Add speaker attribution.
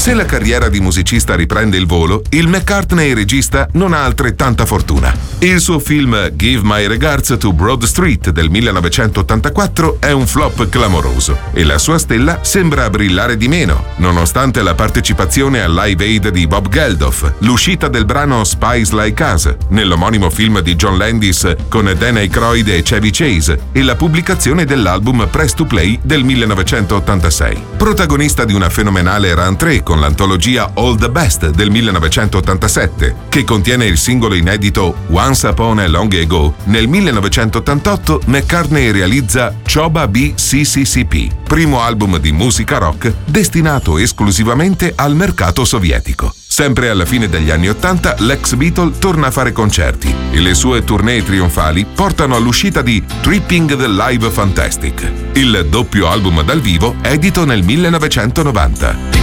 Speaker 1: Se la carriera di musicista riprende il volo, il McCartney regista non ha altrettanta fortuna. Il suo film Give My Regards to Broad Street del 1984 è un flop clamoroso e la sua stella sembra brillare di meno, nonostante la partecipazione al Live Aid di Bob Geldof, l'uscita del brano Spies Like Us nell'omonimo film di John Landis con Dan Aykroyd e Chevy Chase e la pubblicazione dell'album Press to Play del 1986. Protagonista di una fenomenale rentrée con l'antologia All the Best del 1987, che contiene il singolo inedito Once Upon a Long Ago, nel 1988 McCartney realizza Choba B CCCP, primo album di musica rock destinato esclusivamente al mercato sovietico. Sempre alla fine degli anni '80 l'ex Beatle torna a fare concerti e le sue tournée trionfali portano all'uscita di Tripping the Live Fantastic, il doppio album dal vivo edito nel 1990.